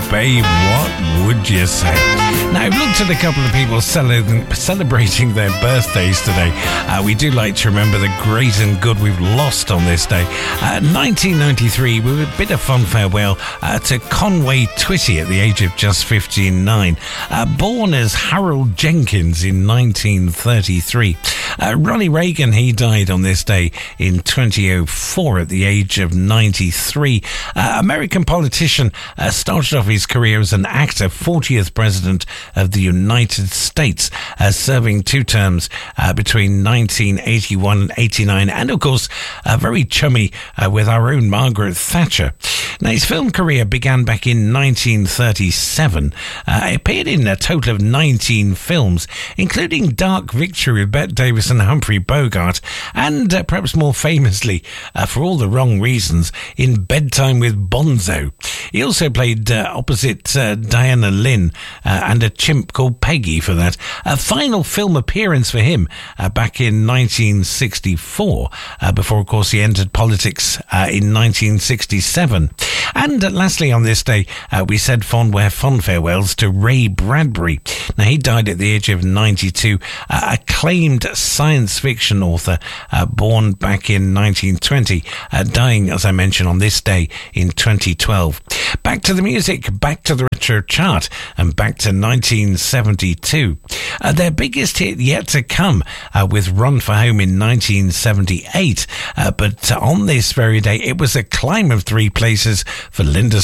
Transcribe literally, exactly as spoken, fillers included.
babe, what would you say? Now, I've looked at a couple of people cele- celebrating their birthdays today. Uh, we do like to remember the great and good we've lost on this day. Uh, nineteen ninety-three, we were a bit of fond farewell uh, to Conway Twitty at the age of just fifty-nine. Uh, born as Harold Jenkins in nineteen thirty-three. Uh, Ronnie Reagan, he died on this day in twenty oh four at the age of ninety-three. Uh, American politician, uh, started off his career as an actor, fortieth President of the United States, uh, serving two terms uh, between nineteen eighty-one and eighty-nine, and of course, uh, very chummy uh, with our own Margaret Thatcher. Now, his film career began back in nineteen thirty-seven. Uh, he appeared in a total of nineteen films, including Dark Victory with Bette Davis and Humphrey Bogart, and uh, perhaps more famously, uh, for all the wrong reasons, in Bedtime with Bonzo. He also played uh, opposite uh, Diana Lynn uh, and a chimp called Peggy for that. A final film appearance for him uh, back in nineteen sixty-four, uh, before, of course, he entered politics uh, in nineteen sixty-seven. And uh, lastly, on this day, uh, we said fond, fond farewells to Ray Bradbury. Now, he died at the age of ninety-two, uh, acclaimed science fiction author, uh, born back in nineteen twenty, uh, dying, as I mentioned, on this day in twenty twelve. Back to the music, back to the retro chart, and back to nineteen seventy-two. Uh, their biggest hit yet to come uh, with Run for Home in nineteen seventy-eight. Uh, but uh, on this very day, it was a climb of three places for Linda